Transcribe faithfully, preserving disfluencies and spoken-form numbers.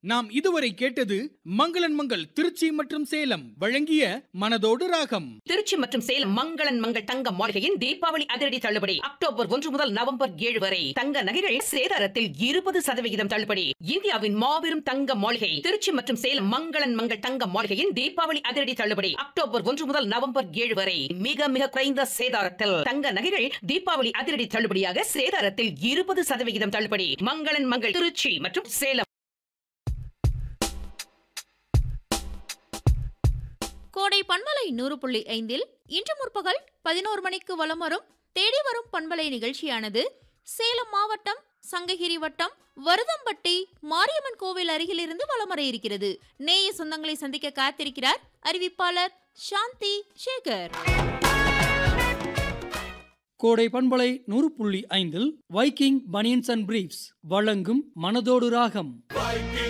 நாம் இதுவரை கேட்டது மங்களன் மங்கள் திருச்சி மற்றும் சேலம் வழங்கிய மனதோடு ராகம். திருச்சி மற்றும் சேலம் மங்களன் மங்கள் தங்க மாளிகையின் தீபாவளி அதிரடி தள்ளுபடி அக்டோபர் ஒன்று முதல் நவம்பர் ஏழு வரை. தங்க நகைகள் சேதாரத்தில் இருபது சதவிகிதம் தள்ளுபடி. இந்தியாவின் மாபெரும் தங்க மாளிகை திருச்சி மற்றும் சேலம் மங்களன் மங்கள் தங்க மாளிகையின் தீபாவளி அதிரடி தள்ளுபடி அக்டோபர் ஒன்று முதல் நவம்பர் ஏழு வரை. மிக மிக குறைந்த சேதாரத்தில் தங்க நகைகள் தீபாவளி அதிரடி தள்ளுபடியாக சேதாரத்தில் இருபது சதவிகிதம் தள்ளுபடி. மங்களன் மங்கள் திருச்சி மற்றும் சேலம். கோடை பண்பலை நூறு புள்ளி ஐந்தில் இன்று முற்பகல் பதினோரு மணிக்கு வலம் வரும் தேடி வரும் பண்பலை நிகழ்ச்சியானது சேலம் மாவட்டம் சங்ககிரி வட்டம் வருதம்பட்டி மாரியம்மன் கோவில் அருகிலிருந்து வலம் வர இருக்கிறது. நேய சொந்தங்களை சந்திக்க காத்திருக்கிறார் அறிவிப்பாளர் சாந்தி சேகர். கோடை பண்பலை நூறு புள்ளி ஐந்தில் வைக்கிங் பனியன்ஸ் அண்ட் பிரீப்ஸ் வழங்கும் மனதோடு ராகம்.